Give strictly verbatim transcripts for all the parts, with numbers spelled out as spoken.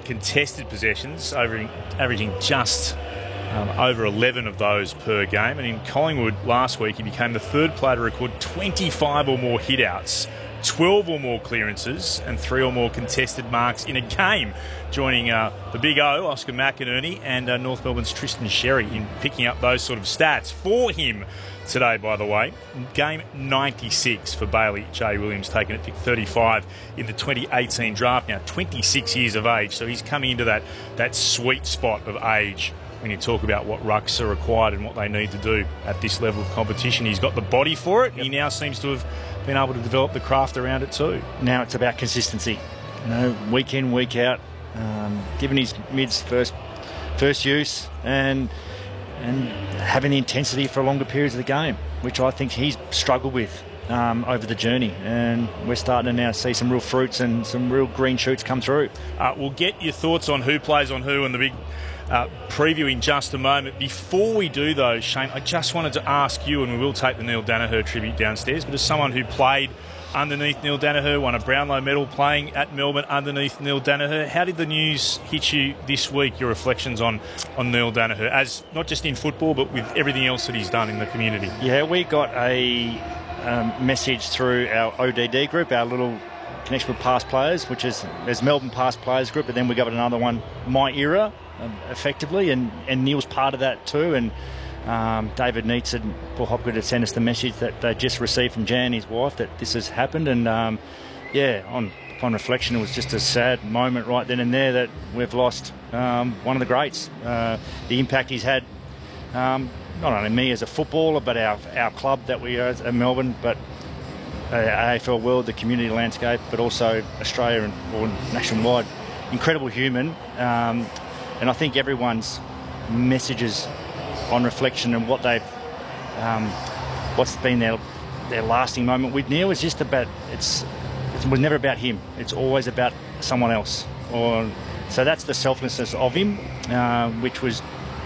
contested possessions, averaging, averaging just um, over eleven of those per game. And in Collingwood last week, he became the third player to record twenty-five or more hit-outs, twelve or more clearances and three or more contested marks in a game, joining uh, the Big O, Oscar McInerney, and uh, North Melbourne's Tristan Sherry in picking up those sort of stats for him today, by the way. Game ninety-six for Bailey J. Williams, taken at pick thirty-five in the twenty eighteen draft. Now, twenty-six years of age, so he's coming into that, that sweet spot of age when you talk about what rucks are required and what they need to do at this level of competition. He's got the body for it. Yep. He now seems to have been able to develop the craft around it too. Now it's about consistency. You know, week in, week out, um, given his mids first first use and and having the intensity for longer periods of the game, which I think he's struggled with um, over the journey. And we're starting to now see some real fruits and some real green shoots come through. Uh, we'll get your thoughts on who plays on who and the big Uh, preview in just a moment. Before we do though, Shane, I just wanted to ask you, and we will take the Neil Daniher tribute downstairs, but as someone who played underneath Neil Daniher, won a Brownlow medal playing at Melbourne underneath Neil Daniher, how did the news hit you this week, your reflections on, on Neil Daniher, as not just in football but with everything else that he's done in the community? Yeah, we got a um, message through our O D D group, our little connection with past players, which is there's Melbourne past players group, but then we got another one, My Era, um, effectively, and, and Neil's part of that too. And um, David Neitz and Paul Hopgood had sent us the message that they just received from Jan, his wife, that this has happened. And um, yeah, on upon reflection, it was just a sad moment right then and there that we've lost um, one of the greats. Uh, the impact he's had, um, not only me as a footballer, but our our club that we are at Melbourne, but Uh, A F L world, the community landscape, but also Australia and or nationwide. Incredible human, um, and I think everyone's messages on reflection and what they've, um, what's been their their lasting moment with Neil is just about it's it was never about him. It's always about someone else. Or so that's the selflessness of him, uh, which was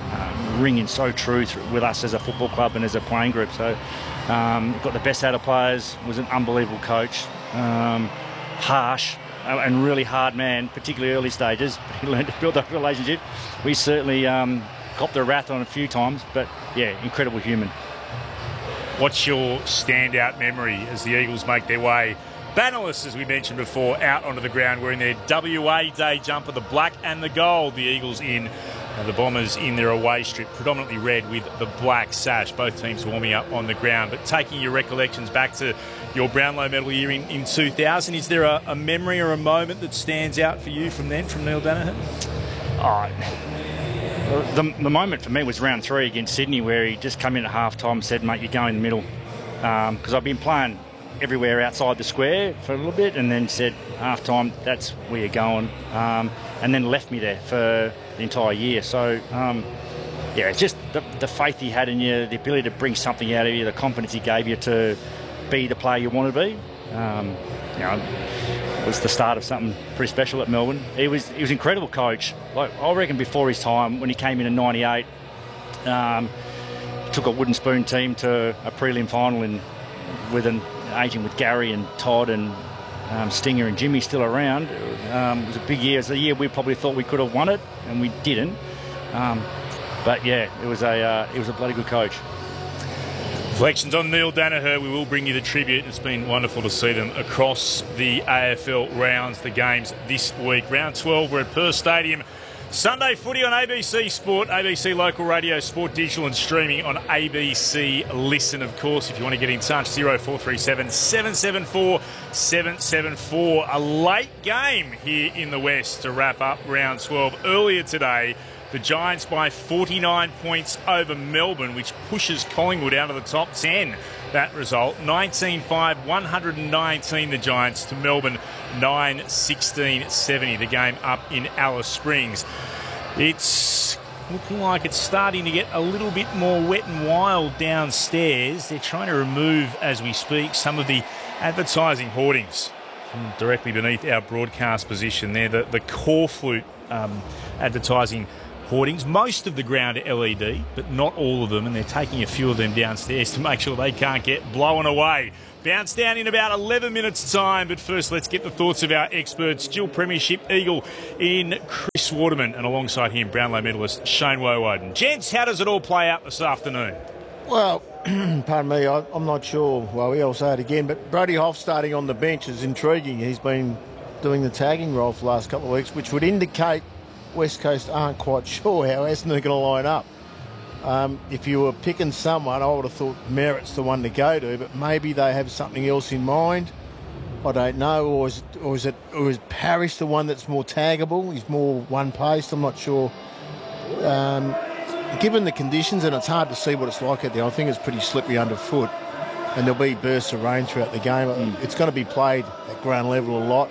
uh, ringing so true through, with us as a football club and as a playing group. So. Um, got the best out of players, was an unbelievable coach, um, harsh uh, and really hard man, particularly early stages. He learned to build that relationship. We certainly um, copped the wrath on a few times, but yeah, incredible human. What's your standout memory as the Eagles make their way, bannerless as we mentioned before, out onto the ground wearing their W A Day jumper, the black and the gold, the Eagles in, Uh, the Bombers in their away strip, predominantly red with the black sash. Both teams warming up on the ground. But taking your recollections back to your Brownlow medal year in, in two thousand, is there a, a memory or a moment that stands out for you from then, from Neil Daniher? Oh, the, the moment for me was round three against Sydney, where he just came in at half-time and said, mate, you go in the middle. Because um, I've been playing everywhere outside the square for a little bit, and then said, half-time, that's where you're going. Um, and then left me there for the entire year. So, um, yeah, it's just the, the faith he had in you, the ability to bring something out of you, the confidence he gave you to be the player you want to be. Um, you know, it was the start of something pretty special at Melbourne. He was he was an incredible coach. Like I reckon before his time, when he came in in ninety-eight, um, took a wooden spoon team to a prelim final in with an agent with Gary and Todd and Um, Stinger and Jimmy still around. Um, it was a big year. It was a year we probably thought we could have won it, and we didn't. Um, but yeah, it was a uh, it was a bloody good coach. Reflections on Neil Daniher. We will bring you the tribute. It's been wonderful to see them across the A F L rounds, the games this week. Round twelve, we're at Perth Stadium. Sunday footy on A B C Sport, A B C Local Radio, Sport Digital and streaming on A B C Listen, of course. If you want to get in touch, zero four three seven, seven seven four, seven seven four. A late game here in the West to wrap up round twelve. Earlier today, the Giants by forty-nine points over Melbourne, which pushes Collingwood out of the top ten. That result, nineteen five, one hundred nineteen the Giants to Melbourne, nine sixteen seventy. The game up in Alice Springs. It's looking like it's starting to get a little bit more wet and wild downstairs. They're trying to remove, as we speak, some of the advertising hoardings from directly beneath our broadcast position there. The, the Corflute um, advertising hoardings. Most of the ground are L E D, but not all of them, and they're taking a few of them downstairs to make sure they can't get blown away. Bounce down in about eleven minutes' time, but first let's get the thoughts of our expert, still Premiership Eagle in Chris Waterman, and alongside him, Brownlow medalist Shane Woewodin. Gents, how does it all play out this afternoon? Well, pardon me, I, I'm not sure. Well, I'll say it again, but Brody Hoff starting on the bench is intriguing. He's been doing the tagging role for the last couple of weeks, which would indicate West Coast aren't quite sure how Essendon are going to line up. Um, if you were picking someone, I would have thought Merritt's the one to go to, but maybe they have something else in mind. I don't know, or is, or is it, or is Parrish the one that's more taggable? He's more one-paced. I'm not sure. Um, given the conditions, and it's hard to see what it's like out there, I think it's pretty slippery underfoot, and there'll be bursts of rain throughout the game. Mm. It's going to be played at ground level a lot.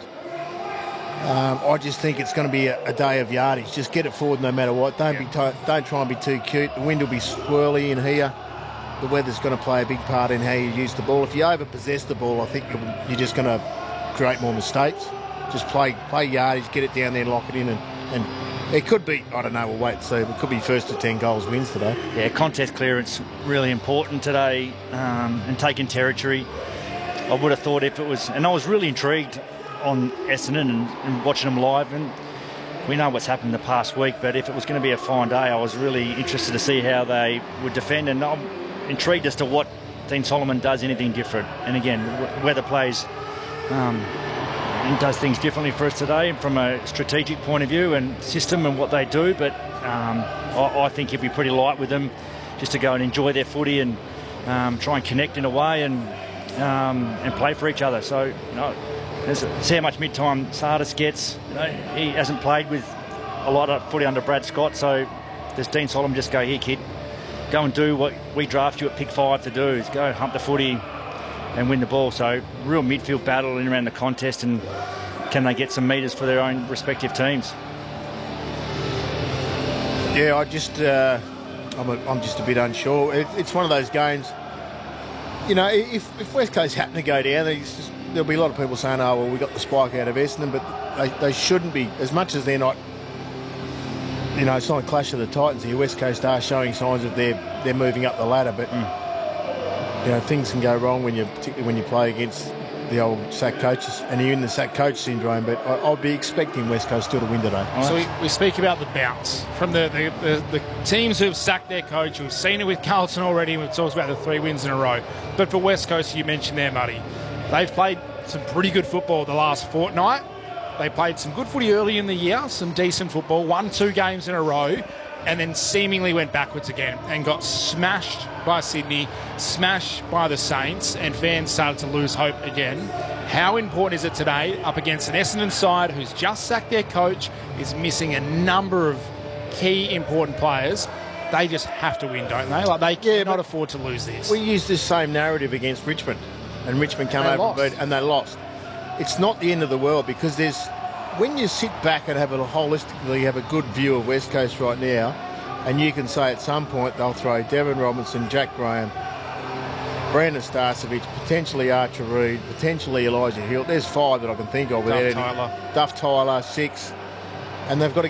Um, I just think it's going to be a, a day of yardage. Just get it forward no matter what. Don't yeah. be t- don't try and be too cute. The wind will be swirly in here. The weather's going to play a big part in how you use the ball. If you over-possess the ball, I think you're, you're just going to create more mistakes. Just play play yardage, get it down there and lock it in. And, and it could be, I don't know, we'll wait and see. It could be first to ten goals wins today. Yeah, contest clearance really important today, um, and taking territory. I would have thought if it was, and I was really intrigued on Essendon and, and watching them live, and we know what's happened the past week, but if it was going to be a fine day, I was really interested to see how they would defend, and I'm intrigued as to what Dean Solomon does anything different. And again, weather plays um, and does things differently for us today from a strategic point of view and system and what they do, but um, I, I think he'll be pretty light with them just to go and enjoy their footy and um, try and connect in a way and um, and play for each other. So, you know, see how much mid-time Sardis gets. You know, he hasn't played with a lot of footy under Brad Scott, so does Dean Solomon just go, here kid, go and do what we draft you at pick five to do, is go hump the footy and win the ball. So real midfield battle in around the contest, and can they get some metres for their own respective teams? Yeah, I just uh, I'm, a, I'm just a bit unsure. It, it's one of those games, you know, if, if West Coast happen to go down, it's just, there'll be a lot of people saying, oh, well, we got the spike out of Essendon, but they, they shouldn't be. As much as they're not, you know, it's not a clash of the Titans here. West Coast are showing signs of they're, they're moving up the ladder, but, mm. you know, things can go wrong when you, particularly when you play against the old sack coaches, and you're in the sack coach syndrome, but I, I'll be expecting West Coast still to win today. So we, we speak about the bounce from the, the, the, the teams who have sacked their coach. We've seen it with Carlton already, and we've talked about the three wins in a row. But for West Coast, you mentioned there, Muddy, they've played some pretty good football the last fortnight. They played some good footy early in the year, some decent football, won two games in a row, and then seemingly went backwards again and got smashed by Sydney, smashed by the Saints, and fans started to lose hope again. How important is it today up against an Essendon side who's just sacked their coach, is missing a number of key important players? They just have to win, don't they? Like, they yeah, cannot afford to lose this. We used this same narrative against Richmond, and Richmond came over and, beat, and they lost. It's not the end of the world, because there's, when you sit back and have a holistically have a good view of West Coast right now, and you can say at some point they'll throw Devon Robinson, Jack Graham, Brandon Starcevic, potentially Archer Reed, potentially Elijah Hill. There's five that I can think of. Duff Tyler. Duff Tyler, six. And they've got to